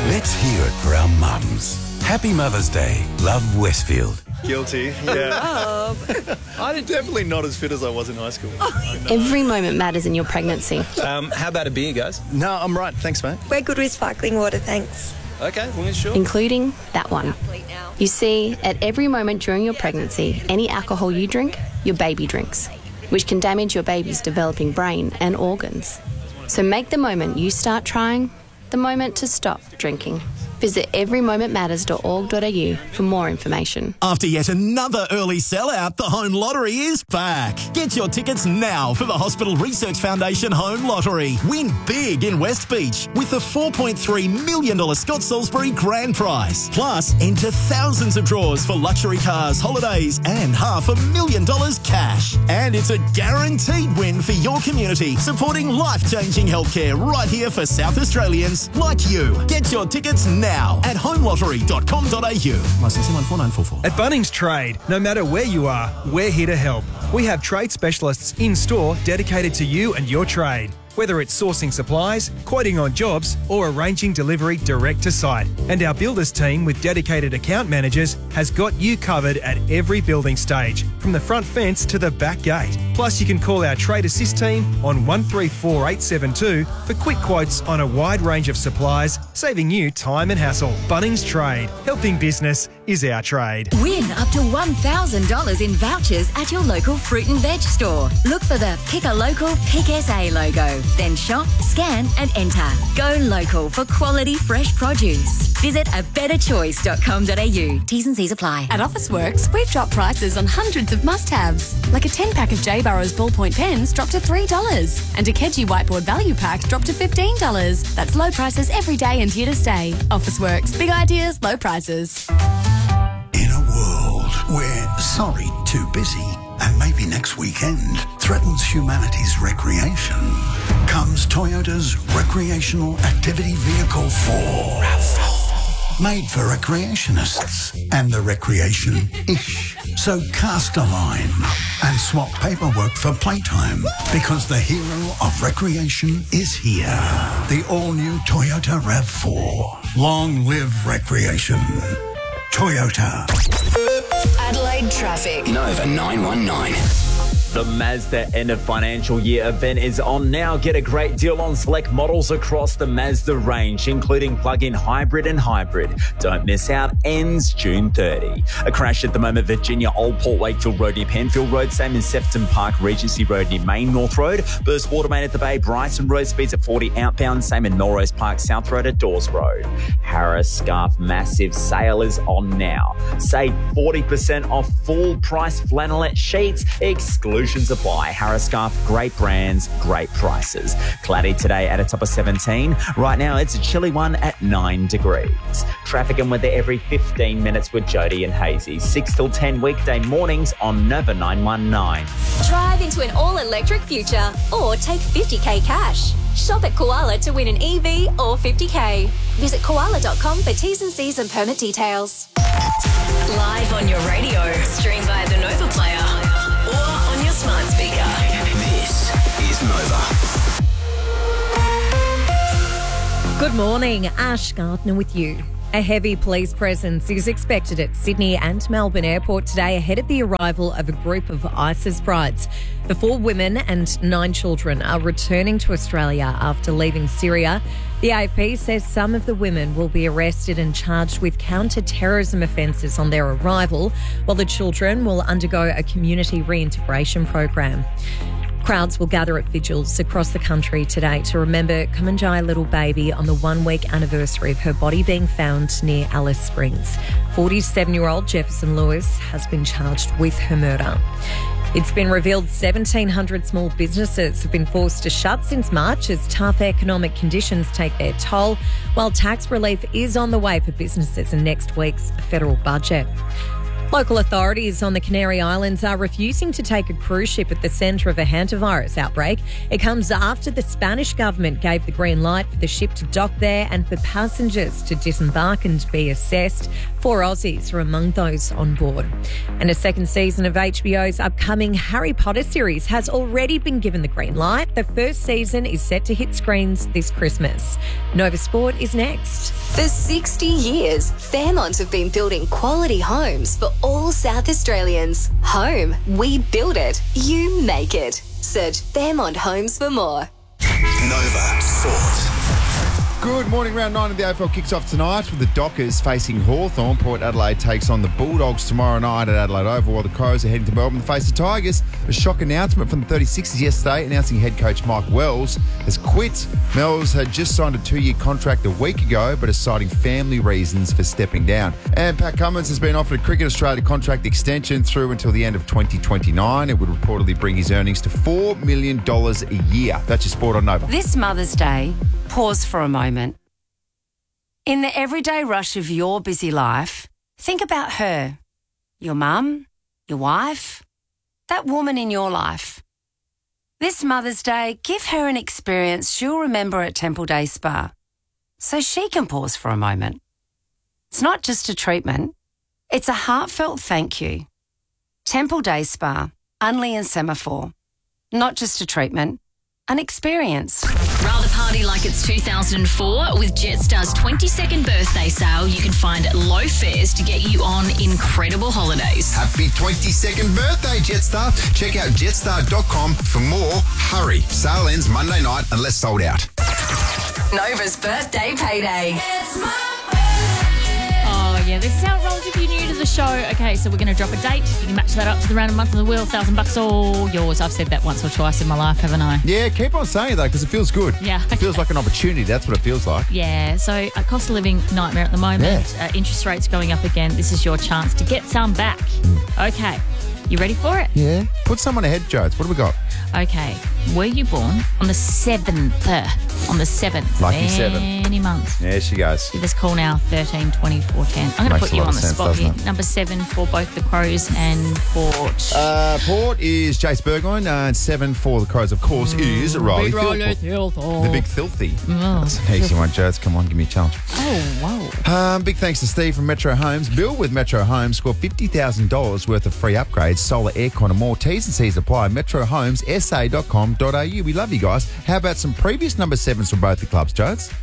Let's hear it for our mums. Happy Mother's Day. Love, Westfield. Guilty, yeah. I'm definitely not as fit as I was in high school. Every moment matters in your pregnancy. How about a beer, guys? No, I'm right. Thanks, mate. We're good with sparkling water, thanks. Okay, well, sure. Including that one. You see, at every moment during your pregnancy, any alcohol you drink, your baby drinks, which can damage your baby's developing brain and organs. So make the moment you start trying the moment to stop drinking. Visit everymomentmatters.org.au for more information. After yet another early sellout, the Home Lottery is back. Get your tickets now for the Hospital Research Foundation Home Lottery. Win big in West Beach with the $4.3 million Scott Salisbury grand prize. Plus, enter thousands of draws for luxury cars, holidays and $500,000 cash. And it's a guaranteed win for your community, supporting life-changing healthcare right here for South Australians like you. Get your tickets now at homelottery.com.au. Licence 14944. At Bunnings Trade, no matter where you are, we're here to help. We have trade specialists in store dedicated to you and your trade. Whether it's sourcing supplies, quoting on jobs, or arranging delivery direct to site. And our builders team with dedicated account managers has got you covered at every building stage, from the front fence to the back gate. Plus, you can call our Trade Assist team on 134872 for quick quotes on a wide range of supplies, saving you time and hassle. Bunnings Trade. Helping business is our trade. Win up to $1,000 in vouchers at your local fruit and veg store. Look for the Pick a Local, Pick SA logo. Then shop, scan and enter. Go local for quality fresh produce. Visit abetterchoice.com.au. T's and C's apply. At Officeworks, we've dropped prices on hundreds of must-haves. Like a 10-pack of J. Burrows ballpoint pens dropped to $3. And a Keji whiteboard value pack dropped to $15. That's low prices every day and here to stay. Officeworks. Big ideas, low prices. In a world where sorry, too busy, and maybe next weekend threatens humanity's recreation, comes Toyota's Recreational Activity Vehicle 4. RAV4. Made for recreationists and the recreation-ish. So cast a line and swap paperwork for playtime, because the hero of recreation is here. The all-new Toyota RAV4. Long live recreation. Toyota. Adelaide traffic. Nova 919. The Mazda End of Financial Year event is on now. Get a great deal on select models across the Mazda range, including plug-in hybrid and hybrid. Don't miss out. Ends June 30. A crash at the moment, Virginia, Old Port, Wakefield Road near Penfield Road. Same in Sefton Park, Regency Road near Main North Road. Burst water main at the Bay, Bryson Road, speeds at 40 outbound. Same in Melrose Park, South Road at Dawes Road. Harris Scarf massive sale is on now. Save 40% off full price flannelette sheets. Exclusions apply. Harris Scarf, great brands, great prices. Cloudy today at a top of 17. Right now it's a chilly one at 9 degrees. Traffic and weather every 15 minutes with Jody and Hazy. 6 till 10 weekday mornings on Nova 919. Drive into an all-electric future or take 50k cash. Shop at Koala to win an EV or 50k. Visit koala.com for T's and C's and permit details. Live on your radio. Stream via the Nova Player or on your smart speaker. This is Nova. Good morning, Ash Gardner with you. A heavy police presence is expected at Sydney and Melbourne Airport today ahead of the arrival of a group of ISIS brides. The 4 women and 9 children are returning to Australia after leaving Syria. The AFP says some of the women will be arrested and charged with counter-terrorism offences on their arrival, while the children will undergo a community reintegration program. Crowds will gather at vigils across the country today to remember Kumanjai Little Baby on the 1-week anniversary of her body being found near Alice Springs. 47-year-old Jefferson Lewis has been charged with her murder. It's been revealed 1,700 small businesses have been forced to shut since March as tough economic conditions take their toll, while tax relief is on the way for businesses in next week's federal budget. Local authorities on the Canary Islands are refusing to take a cruise ship at the centre of a hantavirus outbreak. It comes after the Spanish government gave the green light for the ship to dock there and for passengers to disembark and be assessed. 4 Aussies are among those on board. And a second season of HBO's upcoming Harry Potter series has already been given the green light. The first season is set to hit screens this Christmas. Nova Sport is next. For 60 years, Fairmont have been building quality homes for all South Australians. Home, we build it, you make it. Search Fairmont Homes for more. Nova Sports. Good morning. Round 9 of the AFL kicks off tonight with the Dockers facing Hawthorn. Port Adelaide takes on the Bulldogs tomorrow night at Adelaide Oval, while the Crows are heading to Melbourne to face the Tigers. A shock announcement from the 36ers yesterday announcing head coach Mike Wells has quit. Wells had just signed a 2-year contract a week ago, but is citing family reasons for stepping down. And Pat Cummins has been offered a Cricket Australia contract extension through until the end of 2029. It would reportedly bring his earnings to $4 million a year. That's your sport on Nova. This Mother's Day, pause for a moment. In the everyday rush of your busy life, think about her, your mum, your wife, that woman in your life. This Mother's Day, give her an experience she'll remember at Temple Day Spa, so she can pause for a moment. It's not just a treatment, it's a heartfelt thank you. Temple Day Spa, Unley and Semaphore. Not just a treatment, an experience. Rather party like it's 2004? With Jetstar's 22nd birthday sale, you can find low fares to get you on incredible holidays. Happy 22nd birthday, Jetstar. Check out jetstar.com for more. Hurry. Sale ends Monday night unless sold out. Nova's birthday payday. Oh, yeah, this is how it rolls if you're new to the show. Okay, so we're going to drop a date. You can match that up to the random month of the wheel. $1,000 all yours. I've said that once or twice in my life, haven't I? Yeah, keep on saying it, though, because it feels good. Yeah. It feels like an opportunity. That's what it feels like. Yeah, so cost of living nightmare at the moment. Yeah. Interest rates going up again. This is your chance to get some back. Okay, you ready for it? Yeah. Put someone ahead, Jodes. What do we got? Okay, were you born on the 7th? On the 7th. Lucky 7. Any month. There she goes. Give us a call now, 13 24 10. I'm going to Makes put a you lot on of the sense, spot here. doesn't it? Number 7 for both the Crows and Port. Port is Jace Burgoyne, and 7 for the Crows, of course, is Riley Thilthorpe. The big filthy. That's an easy one, Jodes. Come on, give me a challenge. Oh, wow. Big thanks to Steve from Metro Homes. Bill with Metro Homes. Score $50,000 worth of free upgrades, solar, aircon and more. T's and C's apply. MetroHomesSA.com.au. We love you guys. How about some previous number 7s from both the clubs, Jodes?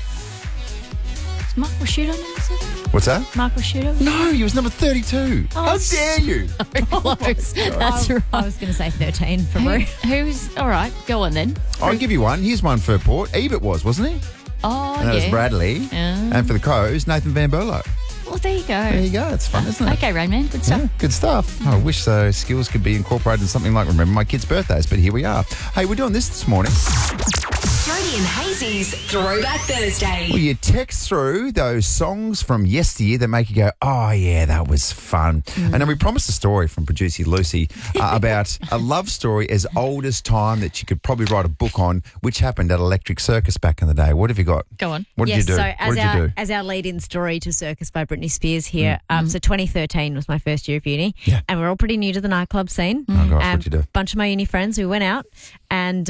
Is Mark Rashudo number 7? What's that? Mark Rashudo? No, he was number 32. How dare you? Close. That's right. I was going to say 13 for Roo. Who's... All right, go on then. I'll give you one. Here's one for Port. Ebert wasn't he? Oh, and that was Bradley. And for the Crows, Nathan Van Berlo. Well, there you go. There you go. It's fun, isn't it? Okay, Rain Man. Good stuff. Yeah, good stuff. I wish those skills could be incorporated in something like remember my kids' birthdays, but here we are. Hey, we're doing this morning. Jody and Hazy's Throwback Thursday. Well, you text through those songs from yesteryear that make you go, oh, yeah, that was fun. And then we promised a story from producer Lucy about a love story as old as time that you could probably write a book on, which happened at Electric Circus back in the day. What have you got? Go on. What did you do? So what did you do? as our lead-in story to Circus by Britney Spears here, so 2013 was my first year of uni, and we're all pretty new to the nightclub scene. Oh, gosh, what'd you do? A bunch of my uni friends, we went out, and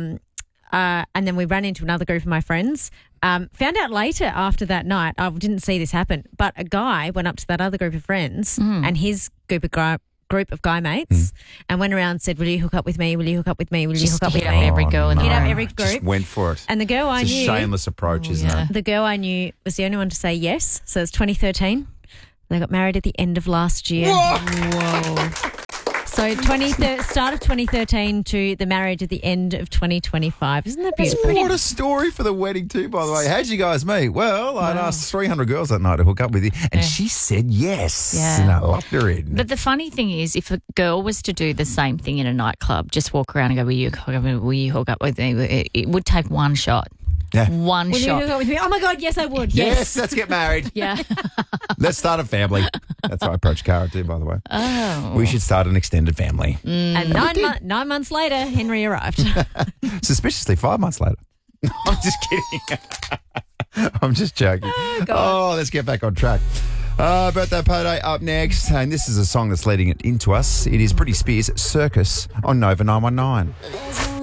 then we ran into another group of my friends. Found out later after that night, I didn't see this happen, but a guy went up to that other group of friends and his group of guy mates and went around and said, will you hook up with me? Will you hook up with me? Will you hook up with me? Every girl in the Hit up room. every group. Just went for it. And the girl I It's knew... a shameless approach, isn't it? The girl I knew was the only one to say yes. So it's 2013. They got married at the end of last year. Whoa. So start of 2013 to the marriage at the end of 2025. Isn't that beautiful? What a story for the wedding too, by the way. How'd you guys meet? Well, I'd asked 300 girls that night to hook up with you, and she said yes. Yeah. And I locked her in. But the funny thing is, if a girl was to do the same thing in a nightclub, just walk around and go, will you hook up with me? It would take one shot. Yeah. One Will shot. you hook up with me? Oh, my God, yes, I would. Yes, let's get married. Yeah. Let's start a family. That's how I approach Cara too, by the way. Oh. We should start an extended family. And 9 months later, Henry arrived. Suspiciously 5 months later. I'm just kidding. I'm just joking. Oh, let's get back on track. Birthday payday up next, and this is a song that's leading it into us. It is Britney Spears' Circus on Nova 919.